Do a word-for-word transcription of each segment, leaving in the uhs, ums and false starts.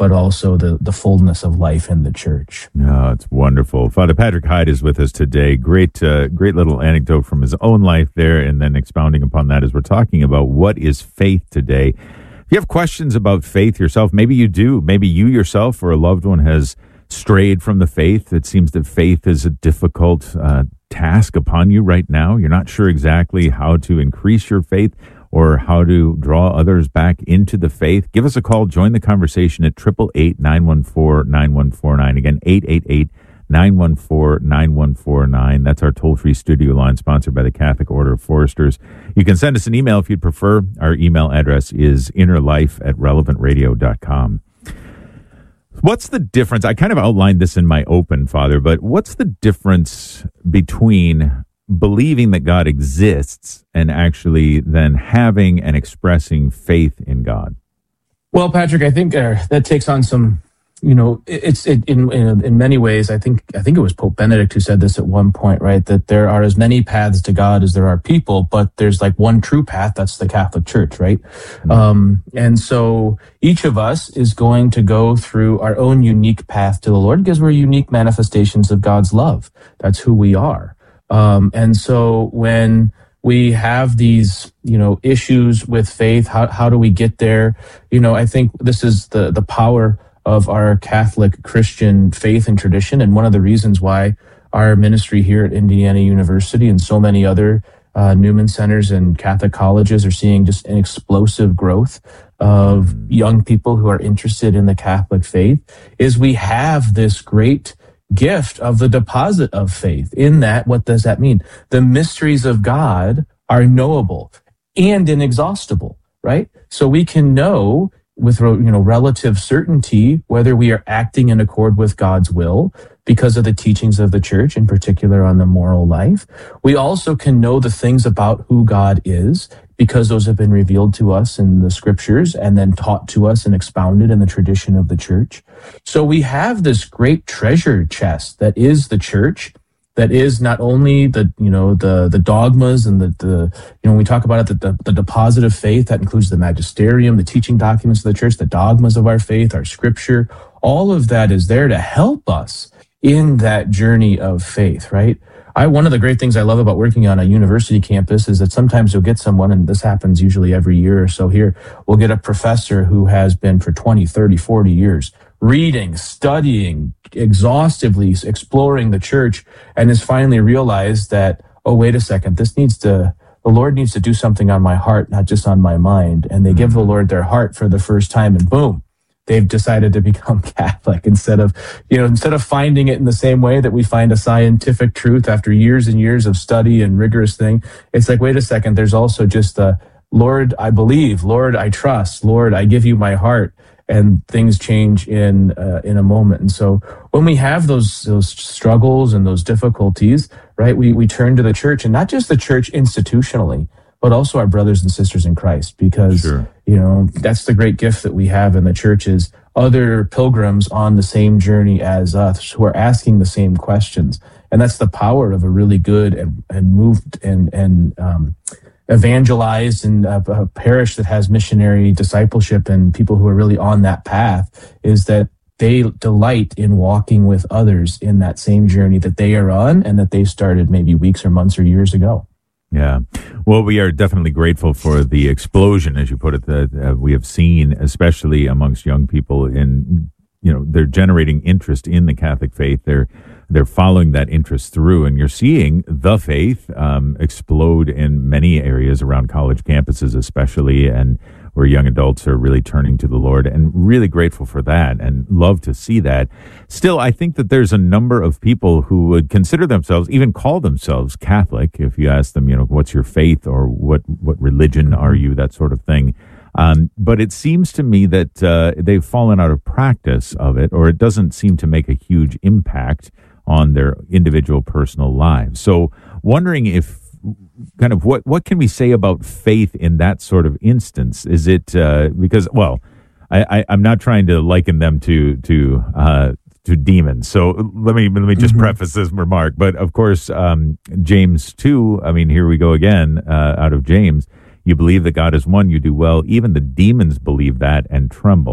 but also the, the fullness of life in the church. No, it's wonderful. Father Patrick Hyde is with us today. Great, uh, great little anecdote from his own life there, and then expounding upon that as we're talking about what is faith today. If you have questions about faith yourself, maybe you do. Maybe you yourself or a loved one has strayed from the faith. It seems that faith is a difficult uh, task upon you right now. You're not sure exactly how to increase your faith or how to draw others back into the faith. Give us a call. Join the conversation at eight eight eight, nine one four, nine one four nine. Again, eight eight eight, nine one four, nine one four nine. That's our toll-free studio line sponsored by the Catholic Order of Foresters. You can send us an email if you'd prefer. Our email address is innerlife at relevant radio dot com. What's the difference? I kind of outlined this in my open, Father, but what's the difference between believing that God exists and actually then having and expressing faith in God? Well, Patrick, I think uh, that takes on some, you know, it's it, in, in in many ways. I think I think it was Pope Benedict who said this at one point, right? That there are as many paths to God as there are people, but there's like one true path. That's the Catholic Church, right? Mm-hmm. Um, and so each of us is going to go through our own unique path to the Lord because we're unique manifestations of God's love. That's who we are. Um, and so when we have these, you know, issues with faith, how how do we get there? You know, I think this is the the power of our Catholic Christian faith and tradition, and one of the reasons why our ministry here at Indiana University and so many other uh, Newman Centers and Catholic colleges are seeing just an explosive growth of young people who are interested in the Catholic faith, is we have this great gift of the deposit of faith. In that, what does that mean? The mysteries of God are knowable and inexhaustible, right? So we can know with, you know, relative certainty whether we are acting in accord with God's will because of the teachings of the church, in particular on the moral life. We also can know the things about who God is because those have been revealed to us in the scriptures and then taught to us and expounded in the tradition of the church. So we have this great treasure chest that is the church, that is not only the, you know, the the dogmas and the, the you know, when we talk about it, the, the, the deposit of faith, that includes the magisterium, the teaching documents of the church, the dogmas of our faith, our scripture, all of that is there to help us in that journey of faith, right? I, one of the great things I love about working on a university campus is that sometimes you'll get someone, and this happens usually every year or so here, we'll get a professor who has been for twenty, thirty, forty years reading, studying, exhaustively exploring the church, and has finally realized that, oh, wait a second, this needs to, the Lord needs to do something on my heart, not just on my mind. And they give the Lord their heart for the first time, and boom, they've decided to become Catholic instead of, you know, instead of finding it in the same way that we find a scientific truth after years and years of study and rigorous thing. It's like, wait a second, there's also just the, Lord, I believe, Lord, I trust, Lord, I give you my heart. And things change in uh, in a moment. And so when we have those those struggles and those difficulties, right, we we turn to the church, and not just the church institutionally, but also our brothers and sisters in Christ, because sure. you know, that's the great gift that we have in the church, is other pilgrims on the same journey as us who are asking the same questions. And that's the power of a really good and, and moved and and um evangelized and a, a parish that has missionary discipleship and people who are really on that path, is that they delight in walking with others in that same journey that they are on and that they started maybe weeks or months or years ago. Yeah. Well, we are definitely grateful for the explosion, as you put it, that uh, we have seen, especially amongst young people in, you know, they're generating interest in the Catholic faith. They're They're following that interest through, and you're seeing the faith um, explode in many areas around college campuses, especially, and where young adults are really turning to the Lord, and really grateful for that and love to see that. Still, I think that there's a number of people who would consider themselves, even call themselves Catholic, if you ask them, you know, what's your faith or what, what religion are you, that sort of thing. Um, but it seems to me that uh, they've fallen out of practice of it, or it doesn't seem to make a huge impact on their individual personal lives. So wondering if kind of what, what can we say about faith in that sort of instance? Is it uh, because, well, I, I, I'm not trying to liken them to to uh, to demons. So let me let me just mm-hmm. preface this remark. But of course, um, James two, I mean, here we go again uh, out of James. You believe that God is one, you do well. Even the demons believe that and tremble.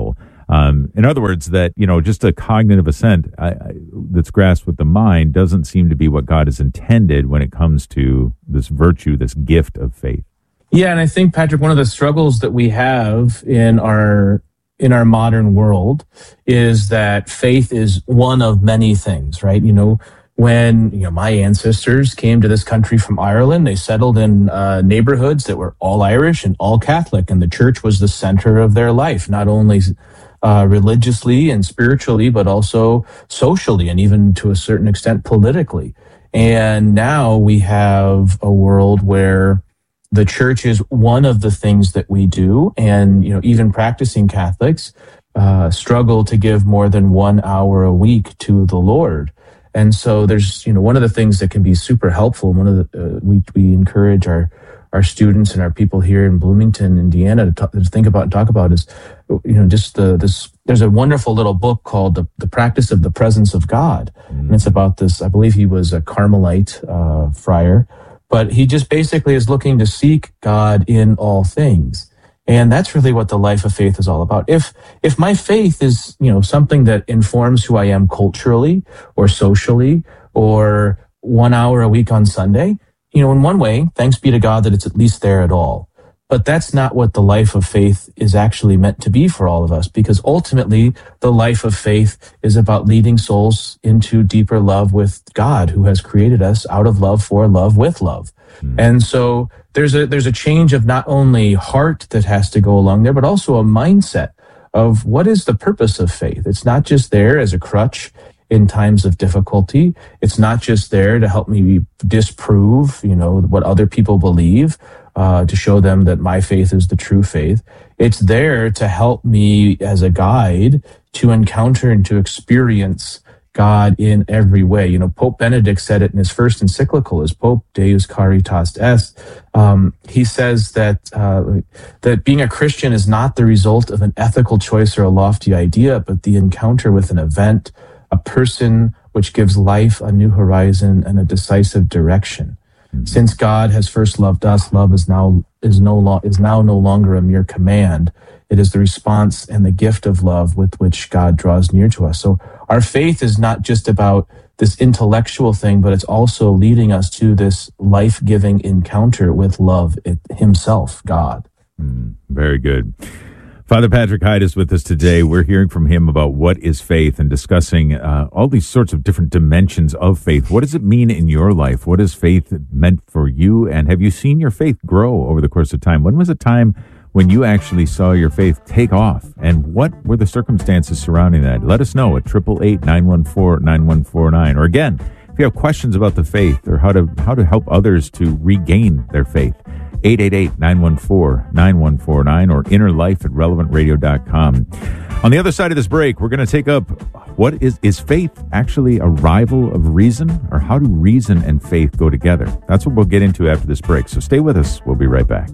Um, in other words, that, you know, just a cognitive assent I, I, that's grasped with the mind doesn't seem to be what God has intended when it comes to this virtue, this gift of faith. Yeah, and I think, Patrick, one of the struggles that we have in our in our modern world is that faith is one of many things, right? You know, when you know my ancestors came to this country from Ireland, they settled in uh, neighborhoods that were all Irish and all Catholic, and the church was the center of their life, not only uh, religiously and spiritually, but also socially and even to a certain extent politically. And now we have a world where the church is one of the things that we do, and you know even practicing Catholics uh, struggle to give more than one hour a week to the Lord. And so there's, you know, one of the things that can be super helpful. One of the, uh, we, we encourage our, our students and our people here in Bloomington, Indiana to, talk, to think about and talk about is, you know, just the, this, there's a wonderful little book called The, the Practice of the Presence of God. Mm. And it's about this, I believe he was a Carmelite, uh, friar, but he just basically is looking to seek God in all things. And that's really what the life of faith is all about. If if my faith is, you know, something that informs who I am culturally or socially or one hour a week on Sunday, you know, in one way, thanks be to God that it's at least there at all. But that's not what the life of faith is actually meant to be for all of us, because ultimately the life of faith is about leading souls into deeper love with God, who has created us out of love for love with love. Mm. And so there's a there's a change of not only heart that has to go along there, but also a mindset of what is the purpose of faith. It's not just there as a crutch in times of difficulty. It's not just there to help me disprove, you know, what other people believe, uh, to show them that my faith is the true faith. It's there to help me as a guide to encounter and to experience God in every way. You know, Pope Benedict said it in his first encyclical as Pope, Deus Caritas Est. Um, he says that uh, that being a Christian is not the result of an ethical choice or a lofty idea, but the encounter with an event, a person which gives life a new horizon and a decisive direction. Mm-hmm. Since God has first loved us, love is now is no lo- is now no longer a mere command. It is the response and the gift of love with which God draws near to us. So our faith is not just about this intellectual thing, but it's also leading us to this life-giving encounter with love it, himself, God. Mm, very good. Father Patrick Hyde is with us today. We're hearing from him about what is faith and discussing uh, all these sorts of different dimensions of faith. What does it mean in your life? What has faith meant for you? And have you seen your faith grow over the course of time? When was a time when you actually saw your faith take off? And what were the circumstances surrounding that? Let us know at eight eight eight, nine one four, nine one four nine. Or again, if you have questions about the faith or how to how to help others to regain their faith, eight eight eight, nine one four, nine one four nine or innerlife at relevant radio dot com. On the other side of this break, we're going to take up what is, is faith actually a rival of reason, or how do reason and faith go together? That's what we'll get into after this break. So stay with us. We'll be right back.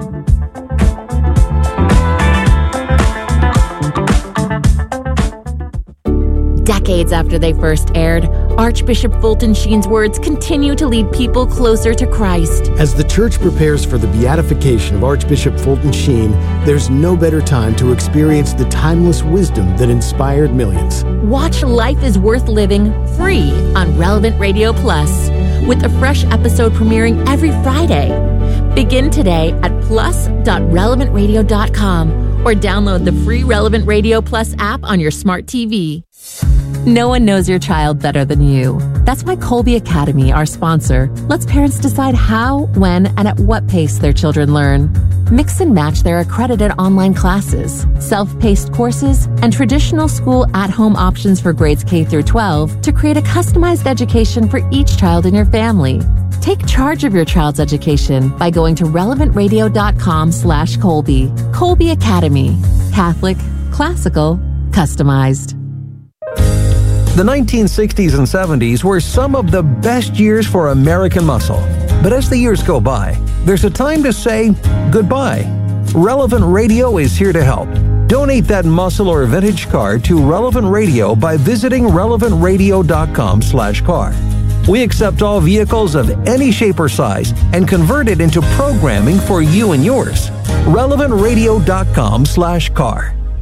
Decades after they first aired, Archbishop Fulton Sheen's words continue to lead people closer to Christ. As the Church prepares for the beatification of Archbishop Fulton Sheen, there's no better time to experience the timeless wisdom that inspired millions. Watch Life is Worth Living free on Relevant Radio Plus, with a fresh episode premiering every Friday. Begin today at plus dot relevant radio dot com or download the free Relevant Radio Plus app on your smart T V. No one knows your child better than you. That's why Colby Academy, our sponsor, lets parents decide how, when, and at what pace their children learn. Mix and match their accredited online classes, self-paced courses, and traditional school at-home options for grades K through twelve to create a customized education for each child in your family. Take charge of your child's education by going to relevant radio dot com slash Colby. Colby Academy. Catholic, classical, customized. The nineteen sixties and seventies were some of the best years for American muscle. But as the years go by, there's a time to say goodbye. Relevant Radio is here to help. Donate that muscle or vintage car to Relevant Radio by visiting relevant radio dot com slash car. We accept all vehicles of any shape or size and convert it into programming for you and yours. relevant radio dot com slash car.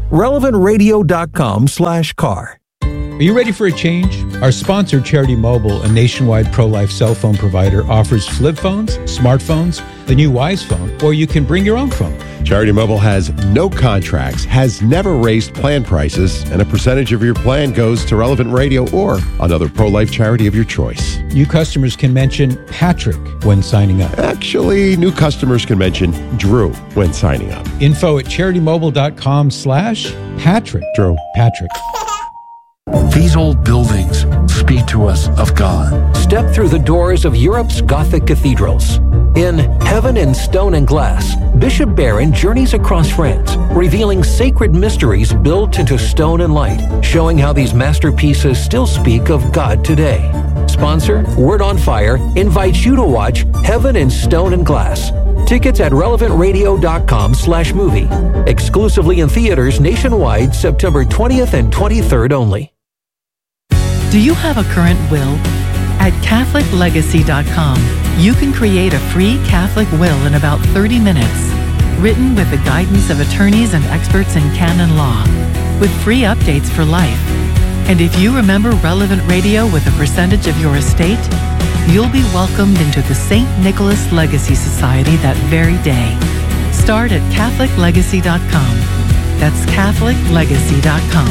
relevant radio dot com slash car. Are you ready for a change? Our sponsor, Charity Mobile, a nationwide pro-life cell phone provider, offers flip phones, smartphones, the new Wise phone, or you can bring your own phone. Charity Mobile has no contracts, has never raised plan prices, and a percentage of your plan goes to Relevant Radio or another pro-life charity of your choice. New customers can mention Patrick when signing up. Actually, new customers can mention Drew when signing up. Info at charitymobile.com slash Patrick. Drew. Patrick. These old buildings speak to us of God. Step through the doors of Europe's Gothic cathedrals. In Heaven in Stone and Glass, Bishop Barron journeys across France, revealing sacred mysteries built into stone and light, showing how these masterpieces still speak of God today. Sponsor, Word on Fire, invites you to watch Heaven in Stone and Glass. Tickets at relevant radio dot com slash movie. Exclusively in theaters nationwide September twentieth and twenty-third only. Do you have a current will? At Catholic Legacy dot com, you can create a free Catholic will in about thirty minutes, written with the guidance of attorneys and experts in canon law, with free updates for life. And if you remember Relevant Radio with a percentage of your estate, you'll be welcomed into the Saint Nicholas Legacy Society that very day. Start at Catholic Legacy dot com. That's Catholic Legacy dot com.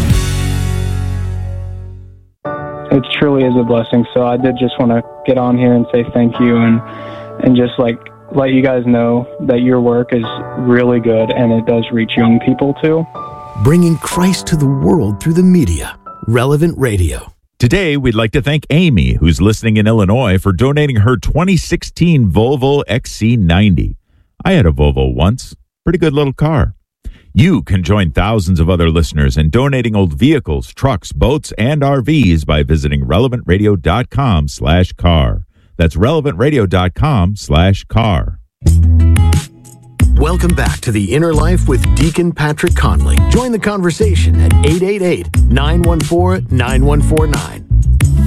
It truly is a blessing. So I did just want to get on here and say thank you and and just like let you guys know that your work is really good and it does reach young people too. Bringing Christ to the world through the media. Relevant Radio. Today, we'd like to thank Amy, who's listening in Illinois, for donating her twenty sixteen Volvo X C ninety. I had a Volvo once. Pretty good little car. You can join thousands of other listeners in donating old vehicles, trucks, boats, and R Vs by visiting relevant radio dot com slash car. That's relevant radio dot com slash car. Welcome back to The Inner Life with Deacon Patrick Conley. Join the conversation at eight eight eight, nine one four, nine one four nine.